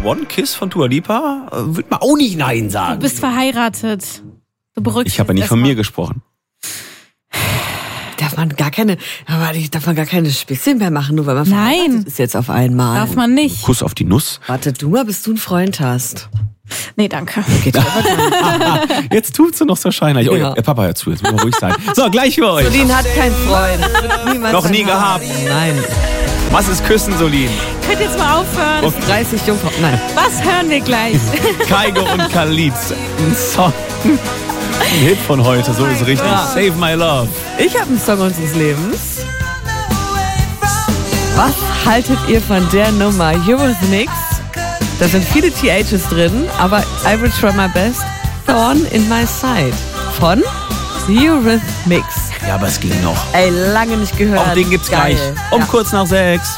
One Kiss von Dua Lipa? Würde man auch nicht Nein sagen. Du bist verheiratet. Du berückst. Ich habe ja nicht von mir gesprochen. Darf man gar keine Späßchen mehr machen, nur weil man verheiratet ist jetzt auf einmal. Darf man nicht. Kuss auf die Nuss. Warte du mal, bis du einen Freund hast. Nee, danke. Geht Jetzt tut sie noch so scheinlich. Oh, ja. Papa, hör zu, jetzt müssen wir ruhig sein. So, gleich für euch. Solin hat keinen Freund. Noch nie gehabt. Nein. Was ist Küssen, Solin? Könnt ihr jetzt mal aufhören? Okay. 30 Jungfrauen. Nein. Was hören wir gleich? Kaigo und Khalid. Ein Song. Ein Hit von heute, so ist richtig. Ja. Save My Love. Ich habe einen Song unseres Lebens. Was haltet ihr von der Nummer Eurythmics? Da sind viele THs drin, aber I will try my best. Thorn in my side von Eurythmics. Ja, aber es ging noch. Ey, lange nicht gehört. Auch den gibt's Geil. gleich. Kurz nach 6.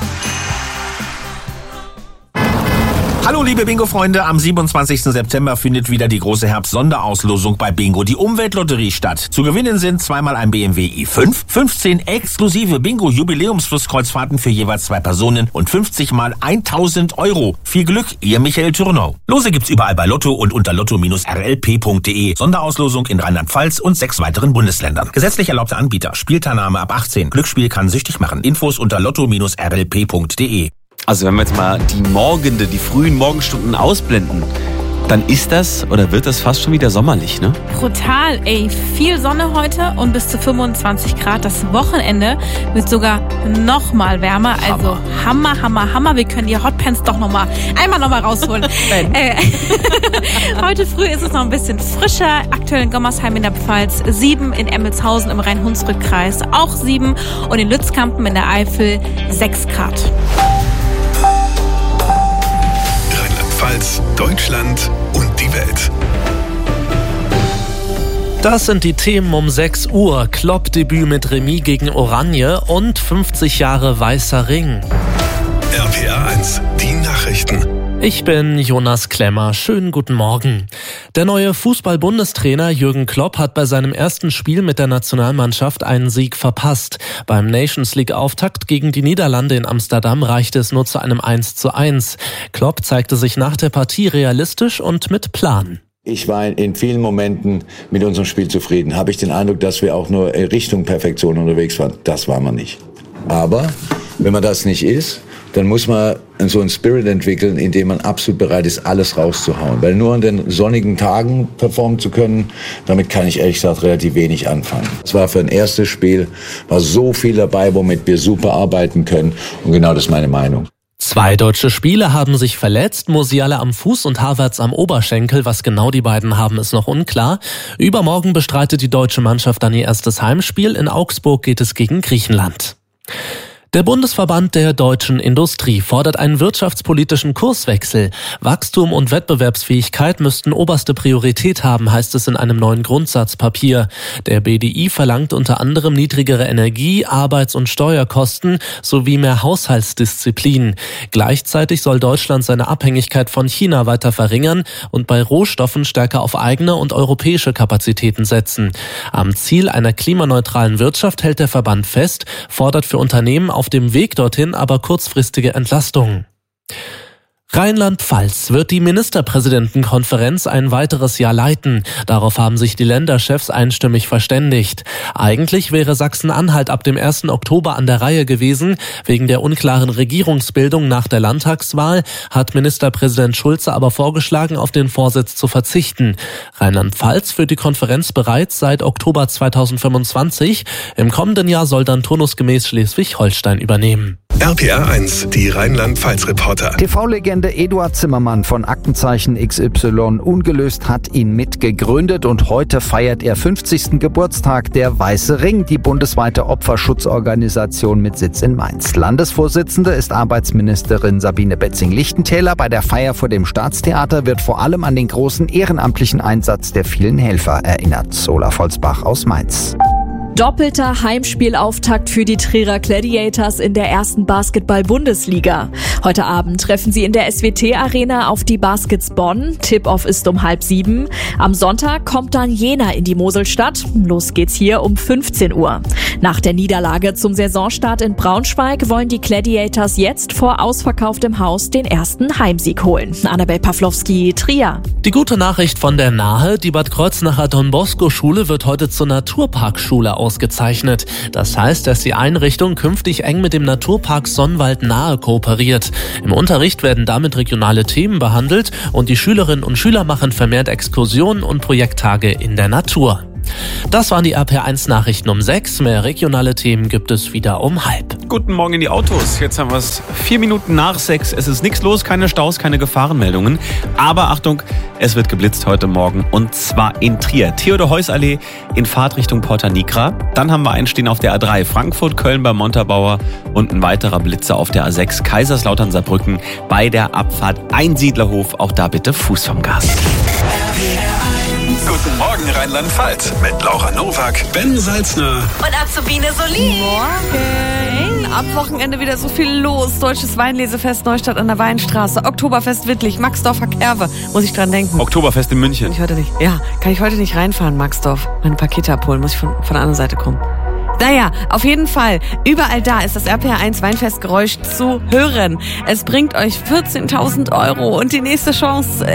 Hallo liebe Bingo-Freunde, am 27. September findet wieder die große Herbst-Sonderauslosung bei Bingo, die Umweltlotterie, statt. Zu gewinnen sind zweimal ein BMW i5, 15 exklusive Bingo-Jubiläumsflusskreuzfahrten für jeweils 2 Personen und 50 mal 1.000 Euro. Viel Glück, ihr Michael Thürnau. Lose gibt's überall bei Lotto und unter lotto-rlp.de. Sonderauslosung in Rheinland-Pfalz und 6 weiteren Bundesländern. Gesetzlich erlaubter Anbieter, Spielteilnahme ab 18. Glücksspiel kann süchtig machen. Infos unter lotto-rlp.de. Also wenn wir jetzt mal die frühen Morgenstunden ausblenden, dann ist das oder wird das fast schon wieder sommerlich, ne? Brutal, ey. Viel Sonne heute und bis zu 25 Grad. Das Wochenende wird sogar noch mal wärmer. Also Hammer. Wir können die Hotpants doch einmal noch mal rausholen. Heute früh ist es noch ein bisschen frischer. Aktuell in Gommersheim in der Pfalz 7, in Emmelshausen im Rhein-Hunsrück-Kreis auch 7 und in Lützkampen in der Eifel 6 Grad. Rheinland-Pfalz, Deutschland und die Welt. Das sind die Themen um 6 Uhr. Klopp-Debüt mit Remis gegen Oranje und 50 Jahre Weißer Ring. RPA 1, die Nachrichten. Ich bin Jonas Klemmer. Schönen guten Morgen. Der neue Fußball-Bundestrainer Jürgen Klopp hat bei seinem ersten Spiel mit der Nationalmannschaft einen Sieg verpasst. Beim Nations-League-Auftakt gegen die Niederlande in Amsterdam reichte es nur zu einem 1:1. Klopp zeigte sich nach der Partie realistisch und mit Plan. Ich war in vielen Momenten mit unserem Spiel zufrieden. Habe ich den Eindruck, dass wir auch nur Richtung Perfektion unterwegs waren. Das waren wir nicht. Aber wenn man das nicht ist, dann muss man so einen Spirit entwickeln, in dem man absolut bereit ist, alles rauszuhauen. Weil nur an den sonnigen Tagen performen zu können, damit kann ich ehrlich gesagt relativ wenig anfangen. Es war für ein erstes Spiel, war so viel dabei, womit wir super arbeiten können. Und genau das ist meine Meinung. 2 deutsche Spieler haben sich verletzt, Musiala am Fuß und Havertz am Oberschenkel. Was genau die beiden haben, ist noch unklar. Übermorgen bestreitet die deutsche Mannschaft dann ihr erstes Heimspiel. In Augsburg geht es gegen Griechenland. Der Bundesverband der deutschen Industrie fordert einen wirtschaftspolitischen Kurswechsel. Wachstum und Wettbewerbsfähigkeit müssten oberste Priorität haben, heißt es in einem neuen Grundsatzpapier. Der BDI verlangt unter anderem niedrigere Energie-, Arbeits- und Steuerkosten sowie mehr Haushaltsdisziplin. Gleichzeitig soll Deutschland seine Abhängigkeit von China weiter verringern und bei Rohstoffen stärker auf eigene und europäische Kapazitäten setzen. Am Ziel einer klimaneutralen Wirtschaft hält der Verband fest, fordert für Unternehmen auf dem Weg dorthin aber kurzfristige Entlastungen. Rheinland-Pfalz wird die Ministerpräsidentenkonferenz ein weiteres Jahr leiten. Darauf haben sich die Länderchefs einstimmig verständigt. Eigentlich wäre Sachsen-Anhalt ab dem 1. Oktober an der Reihe gewesen. Wegen der unklaren Regierungsbildung nach der Landtagswahl hat Ministerpräsident Schulze aber vorgeschlagen, auf den Vorsitz zu verzichten. Rheinland-Pfalz führt die Konferenz bereits seit Oktober 2025. Im kommenden Jahr soll dann turnusgemäß Schleswig-Holstein übernehmen. RPA 1, die Rheinland-Pfalz-Reporter. TV-Legende Eduard Zimmermann von Aktenzeichen XY ungelöst hat ihn mitgegründet und heute feiert er 50. Geburtstag. Der Weiße Ring, die bundesweite Opferschutzorganisation mit Sitz in Mainz. Landesvorsitzende ist Arbeitsministerin Sabine Betzing-Lichtentäler. Bei der Feier vor dem Staatstheater wird vor allem an den großen ehrenamtlichen Einsatz der vielen Helfer erinnert. Olaf Holzbach aus Mainz. Doppelter Heimspielauftakt für die Trierer Gladiators in der ersten Basketball-Bundesliga. Heute Abend treffen sie in der SWT-Arena auf die Baskets Bonn. Tip-Off ist um 6:30. Am Sonntag kommt dann Jena in die Moselstadt. Los geht's hier um 15 Uhr. Nach der Niederlage zum Saisonstart in Braunschweig wollen die Gladiators jetzt vor ausverkauftem Haus den ersten Heimsieg holen. Annabel Pawlowski, Trier. Die gute Nachricht von der Nahe, die Bad Kreuznacher Don-Bosco-Schule wird heute zur Naturparkschule ausgezeichnet. Das heißt, dass die Einrichtung künftig eng mit dem Naturpark Sonnwald Nahe kooperiert. Im Unterricht werden damit regionale Themen behandelt und die Schülerinnen und Schüler machen vermehrt Exkursionen und Projekttage in der Natur. Das waren die RPR1 Nachrichten um 6. Mehr regionale Themen gibt es wieder um 5:30. Guten Morgen in die Autos. Jetzt haben wir es 4 Minuten nach 6. Es ist nichts los, keine Staus, keine Gefahrenmeldungen. Aber Achtung, es wird geblitzt heute Morgen und zwar in Trier. Theodor-Heuss-Allee in Fahrtrichtung Porta Nigra. Dann haben wir einen stehen auf der A3 Frankfurt-Köln bei Montabaur und ein weiterer Blitzer auf der A6 Kaiserslautern-Saarbrücken bei der Abfahrt Einsiedlerhof. Auch da bitte Fuß vom Gas. Guten Morgen Rheinland-Pfalz mit Laura Nowak, Ben Salzner Und Azubine Solin. Morgen. Am Wochenende wieder so viel los. Deutsches Weinlesefest Neustadt an der Weinstraße. Oktoberfest Wittlich, Maxdorfer Kerwe. Muss ich dran denken. Oktoberfest in München. Kann ich heute nicht reinfahren, Maxdorf. Meine Pakete abholen. Muss ich von der anderen Seite kommen. Naja, auf jeden Fall, überall da ist das RPR1 Weinfestgeräusch zu hören. Es bringt euch 14.000 € und die nächste Chance